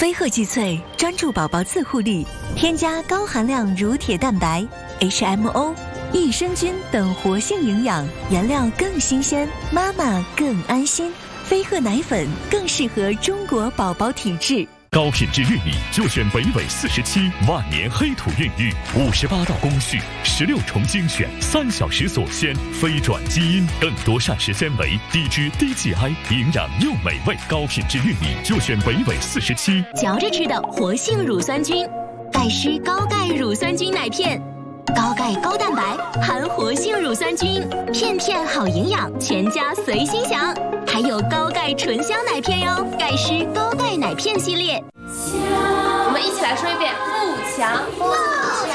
飞鹤济萃专注宝宝自护力，添加高含量乳铁蛋白、HMO、益生菌等活性营养，原料更新鲜，妈妈更安心。飞鹤奶粉更适合中国宝宝体质。 高品质玉米就选北纬47万年黑土孕育，58道工序，16重精选，3小时锁鲜，非转基因，更多膳食纤维，低脂低 GI， 营养又美味。高品质玉米就选北纬47。 嚼着吃的活性乳酸菌，钙湿高钙乳酸菌奶片。高钙高蛋白，含活性乳酸菌，片片好营养，全家随心享。还有高钙纯香奶片哟，钙湿高钙奶片系列。 我们一起来说一遍：富强。